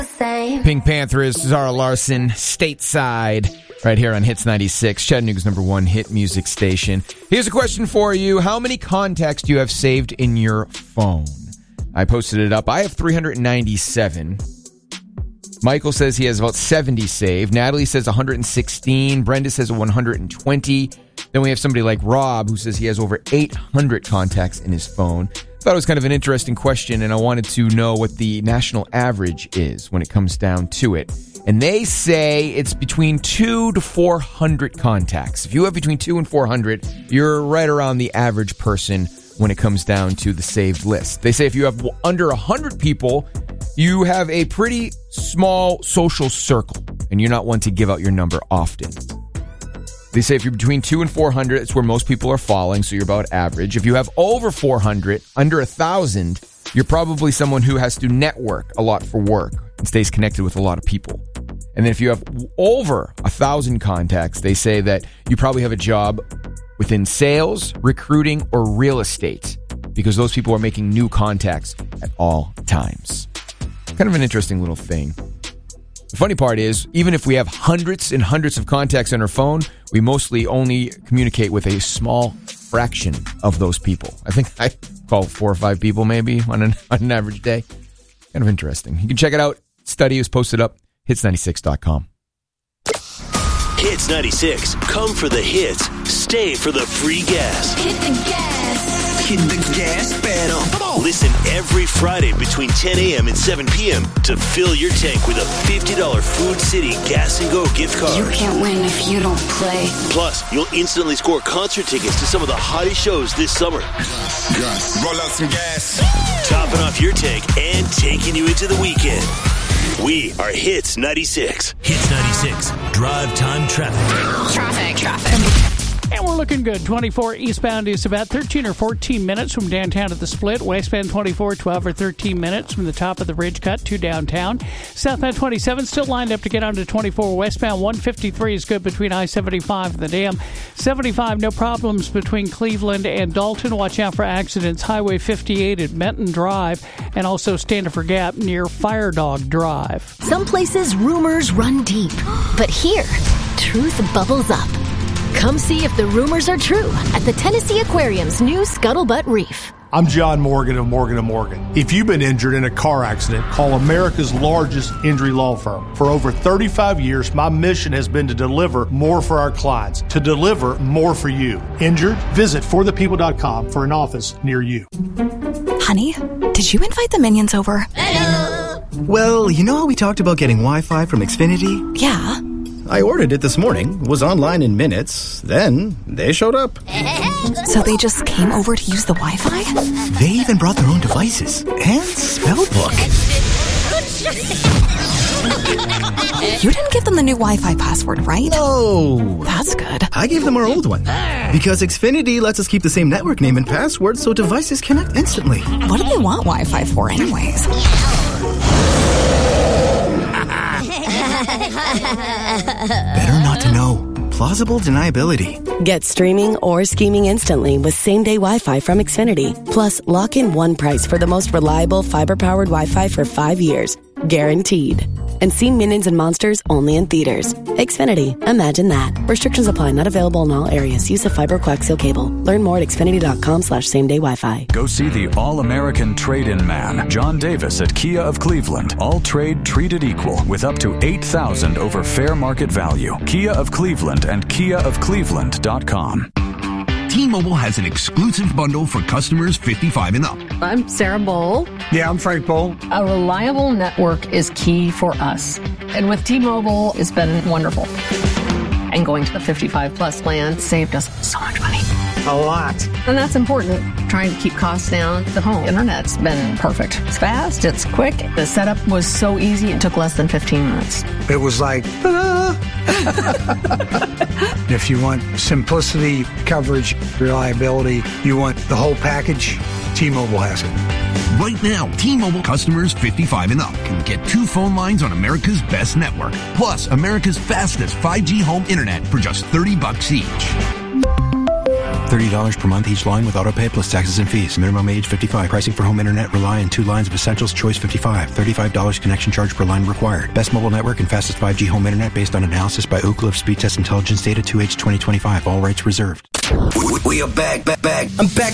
Pink Panthers, Zara Larson, Stateside, right here on Hits 96, Chattanooga's #1 hit music station. Here's a question for you. How many contacts do you have saved in your phone? I posted it up. I have 397. Michael says he has about 70 saved. Natalie says 116. Brenda says 120. Then we have somebody like Rob who says he has over 800 contacts in his phone. Thought it was kind of an interesting question, and I wanted to know what the national average is when it comes down to it. And they say it's between 200 to 400 contacts. If you have between 200 and 400, you're right around the average person when it comes down to the saved list. They say if you have under 100 people, you have a pretty small social circle, and you're not one to give out your number often. They say if you're between 200 and 400, it's where most people are falling, so you're about average. If you have over 400, under 1,000, you're probably someone who has to network a lot for work and stays connected with a lot of people. And then if you have over 1,000 contacts, they say that you probably have a job within sales, recruiting, or real estate, because those people are making new contacts at all times. Kind of an interesting little thing. The funny part is, even if we have hundreds and hundreds of contacts on our phone, we mostly only communicate with a small fraction of those people. I think I call 4 or 5 people maybe on an average day. Kind of interesting. You can check it out. Study is posted up, hits96.com. Hits 96. Come for the hits. Stay for the free gas. Hit the gas. Hit the gas pedal. Come on. Listen every Friday between 10 a.m. and 7 p.m. to fill your tank with a $50 Food City Gas and Go gift card. You can't win if you don't play. Plus, you'll instantly score concert tickets to some of the hottest shows this summer. Gus, roll out some gas. Topping off your tank and taking you into the weekend. We are Hits 96. Hits 96. Drive time traffic. Traffic. And we're looking good. 24 eastbound is about 13 or 14 minutes from downtown to the Split. Westbound 24, 12 or 13 minutes from the top of the Ridge Cut to downtown. Southbound 27 still lined up to get onto 24 westbound. 153 is good between I-75 and the Dam. 75, no problems between Cleveland and Dalton. Watch out for accidents. Highway 58 at Benton Drive and also Standifer Gap near Fire Dog Drive. Some places rumors run deep, but here, truth bubbles up. Come see if the rumors are true at the Tennessee Aquarium's new Scuttlebutt Reef. I'm John Morgan of Morgan & Morgan. If you've been injured in a car accident, call America's largest injury law firm. For over 35 years, my mission has been to deliver more for our clients, to deliver more for you. Injured? Visit forthepeople.com for an office near you. Honey, did you invite the minions over? Hello. Well, you know how we talked about getting Wi-Fi from Xfinity? Yeah. I ordered it this morning, was online in minutes, then they showed up. So they just came over to use the Wi-Fi? They even brought their own devices and spellbook. You didn't give them the new Wi-Fi password, right? No. That's good. I gave them our old one. Because Xfinity lets us keep the same network name and password so devices connect instantly. What do they want Wi-Fi for anyways? Better not to know. Plausible deniability. Get streaming or scheming instantly with same-day Wi-Fi from Xfinity. Plus, lock in one price for the most reliable fiber-powered Wi-Fi for 5 years. Guaranteed. And see Minions and Monsters only in theaters. Xfinity. Imagine that. Restrictions apply. Not available in all areas. Use of fiber coaxial cable. Learn more at xfinity.com/same-day Wi-Fi. Go see the All-American Trade-In Man, John Davis at Kia of Cleveland. All trade treated equal with up to $8,000 over fair market value. Kia of Cleveland and KiaofCleveland.com. T-Mobile has an exclusive bundle for customers 55 and up. I'm Sarah Bowl. Yeah, I'm Frank Bowl. A reliable network is key for us. And with T-Mobile, it's been wonderful. And going to the 55 plus plan saved us so much money. A lot. And that's important. Trying to keep costs down. The home internet's been perfect. It's fast. It's quick. The setup was so easy. It took less than 15 minutes. It was like, If you want simplicity, coverage, reliability, you want the whole package, T-Mobile has it. Right now, T-Mobile customers 55 and up can get 2 phone lines on America's best network, plus America's fastest 5G home internet for just $30 each. $30 per month each line with autopay plus taxes and fees. Minimum age 55. Pricing for home internet rely on 2 lines of Essentials Choice 55. $35 connection charge per line required. Best mobile network and fastest 5G home internet based on analysis by Ookla of Speed Test Intelligence data 2H 2025. All rights reserved. We are back. I'm back.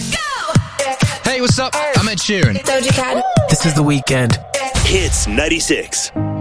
Hey, what's up? I'm Ed Sheeran. Doja Cat. This is The Weeknd. Hits 96.